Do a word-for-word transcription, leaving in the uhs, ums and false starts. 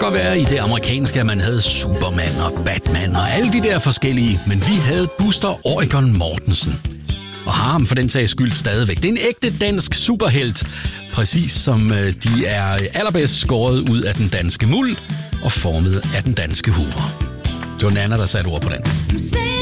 godt være i det amerikanske, at man havde Superman og Batman og alle de der forskellige, men vi havde Buster Oregon Mortensen. Og har ham for den sags skyld stadigvæk. Det er en ægte dansk superhelt, præcis som de er allerbedst skåret ud af den danske muld og formet af den danske humor. Det var Nana, der satte ord på den.